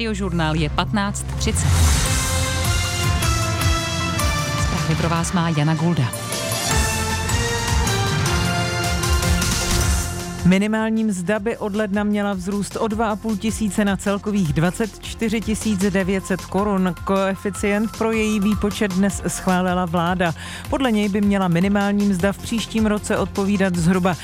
Radiožurnál je 15:30. Zprávy pro vás má Jana Gulda. Minimální mzda by od ledna měla vzrůst o 2,5 tisíce na celkových 24 900 korun. Koeficient pro její výpočet dnes schválila vláda. Podle něj by měla minimální mzda v příštím roce odpovídat zhruba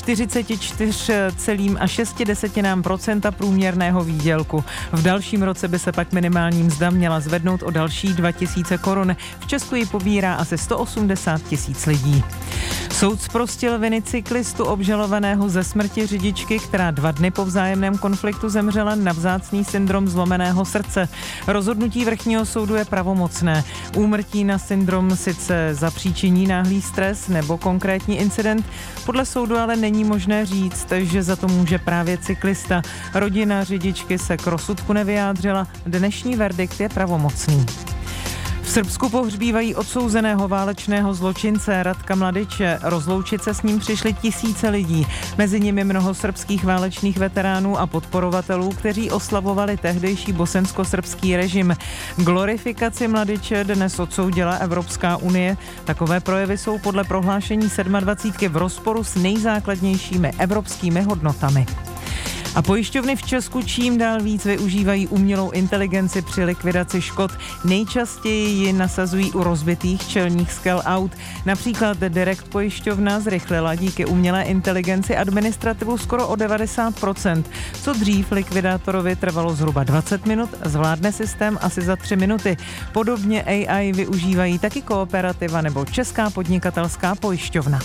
44,6% průměrného výdělku. V dalším roce by se pak minimální mzda měla zvednout o další 2 tisíce korun. V Česku ji pobírá asi 180 tisíc lidí. Soud zprostil viny cyklistu obžalovaného ze smrti řidičky, která 2 dny po vzájemném konfliktu zemřela na vzácný syndrom zlomeného srdce. Rozhodnutí vrchního soudu je pravomocné. Úmrtí na syndrom sice zapříčiní náhlý stres nebo konkrétní incident, podle soudu ale není možné říct, že za to může právě cyklista. Rodina řidičky se k rozsudku nevyjádřila. Dnešní verdikt je pravomocný. V Srbsku pohřbívají odsouzeného válečného zločince Ratka Mladiče. Rozloučit se s ním přišli tisíce lidí. Mezi nimi mnoho srbských válečných veteránů a podporovatelů, kteří oslavovali tehdejší bosensko-srbský režim. Glorifikaci Mladiče dnes odsoudila Evropská unie. Takové projevy jsou podle prohlášení 27 v rozporu s nejzákladnějšími evropskými hodnotami. A pojišťovny v Česku čím dál víc využívají umělou inteligenci při likvidaci škod. Nejčastěji ji nasazují u rozbitých čelních skel aut. Například Direct pojišťovna zrychlila díky umělé inteligenci administrativu skoro o 90%. Co dřív likvidátorovi trvalo zhruba 20 minut, zvládne systém asi za 3 minuty. Podobně AI využívají taky Kooperativa nebo Česká podnikatelská pojišťovna.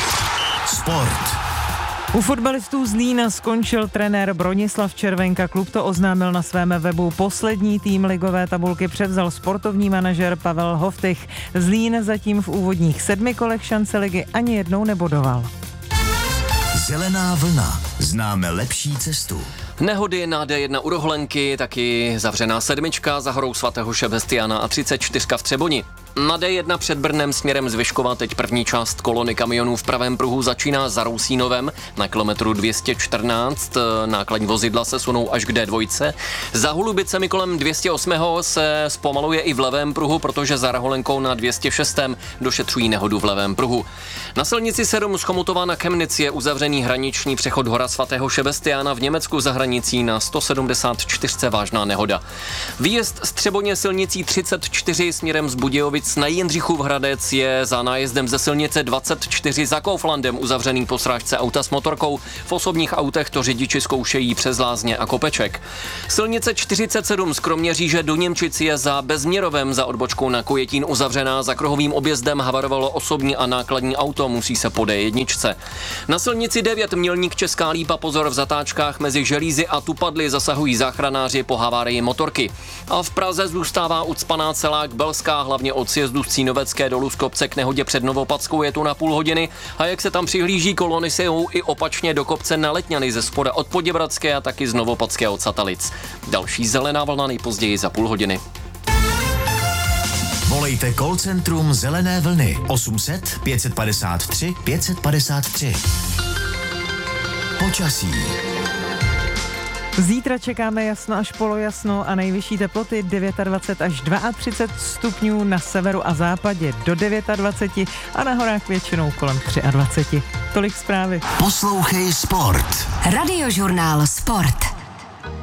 Sport. U fotbalistů Zlína skončil trenér Bronislav Červenka. Klub to oznámil na svém webu. Poslední tým ligové tabulky převzal sportovní manažer Pavel Hoftych. Zlín zatím v úvodních 7 kolech šance ligy ani jednou nebodoval. Zelená vlna. Známe lepší cestu. Nehody na D1 u Rohlenky, taky zavřená 7 za horou svatého Šebestiána a 34 v Třeboni. Na D1 před Brnem směrem z Vyškova teď první část kolony kamionů v pravém pruhu začíná za Rousínovem na kilometru 214. Nákladní vozidla se sunou až k D2. Za Holubicemi kolem 208. se zpomaluje i v levém pruhu, protože za Rohlenkou na 206. došetřují nehodu v levém pruhu. Na silnici 7 z Chomutova na Chemnitz je uzavřený hraniční přechod hora svatého Šebestiána. V Německu za hranicí na 174 vážná nehoda. Výjezd z Třeboně silnicí 34 směrem z Budějovic na Jindřichův Hradec je za nájezdem ze silnice 24 za Kauflandem uzavřený po srážce auta s motorkou. V osobních autech to řidiči zkoušejí přes Lázně a Kopeček. Silnice 47 z Kroměříže do Němčic je za Bezměrovem za odbočkou na Kojetín uzavřená. Za kruhovým objezdem havarovalo osobní a nákladní auto, musí se po D1. Na silnici 9 Mělník Česká Lípa pozor v zatáčkách mezi Želízy a Tupadly zasahují záchranáři po havárii motorky. A v Praze zůstává ucpaná celá Belská, hlavně od sjezdu z Cínovecké dolů z kopce k nehodě před Novopadskou je tu na půl hodiny a jak se tam přihlíží, kolony se jdou i opačně do kopce na Letňany ze spoda od Poděbradské a taky z Novopadské od Satalic. Další zelená vlna nejpozději za půl hodiny. Volejte call centrum Zelené vlny 800 553 553. Počasí. Zítra čekáme jasno až polojasno a nejvyšší teploty 29 až 32 stupňů, na severu a západě do 29 a na horách většinou kolem 23. Tolik zprávy. Poslouchej Sport. Radiožurnál Sport.